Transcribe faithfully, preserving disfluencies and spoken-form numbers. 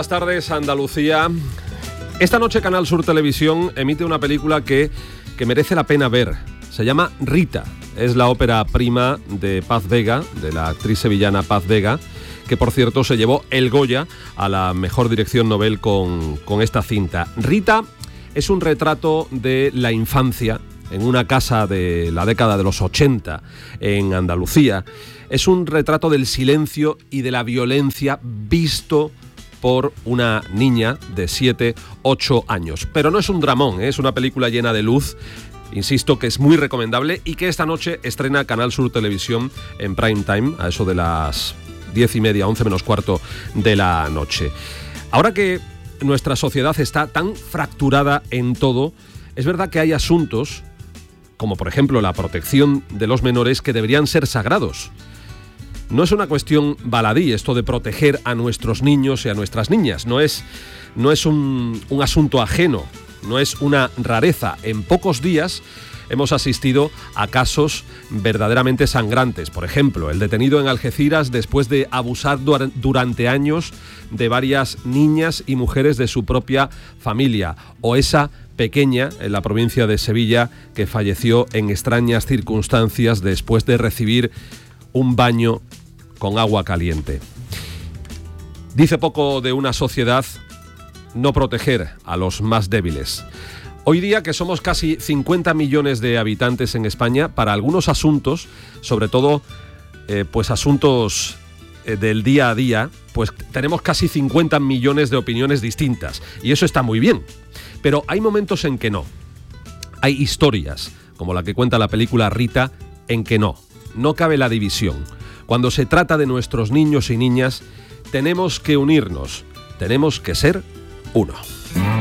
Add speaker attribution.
Speaker 1: buenas tardes, Andalucía. Esta noche Canal Sur Televisión emite una película que, que merece la pena ver. Se llama Rita. Es la ópera prima de Paz Vega, de la actriz sevillana Paz Vega, que por cierto se llevó el Goya a la mejor dirección Nobel con, con esta cinta. Rita es un retrato de la infancia en una casa de la década de los ochenta en Andalucía. Es un retrato del silencio y de la violencia visto por una niña de siete, ocho años. Pero no es un dramón, ¿eh? Es una película llena de luz. Insisto que es muy recomendable y que esta noche estrena Canal Sur Televisión en prime time, a eso de las diez y media, once menos cuarto de la noche. Ahora que nuestra sociedad está tan fracturada en todo, es verdad que hay asuntos, como por ejemplo la protección de los menores, que deberían ser sagrados. No es una cuestión baladí esto de proteger a nuestros niños y a nuestras niñas, no es, no es un, un asunto ajeno, no es una rareza. En pocos días hemos asistido a casos verdaderamente sangrantes. Por ejemplo, el detenido en Algeciras después de abusar durante años de varias niñas y mujeres de su propia familia, o esa pequeña en la provincia de Sevilla que falleció en extrañas circunstancias después de recibir un baño con agua caliente. Dice poco de una sociedad no proteger a los más débiles. Hoy día, que somos casi cincuenta millones de habitantes en España, para algunos asuntos, sobre todo eh, pues asuntos eh, del día a día, pues tenemos casi cincuenta millones de opiniones distintas. Y eso está muy bien. Pero hay momentos en que no. Hay historias, como la que cuenta la película Rita, en que no. No cabe la división. Cuando se trata de nuestros niños y niñas, tenemos que unirnos. Tenemos que ser uno.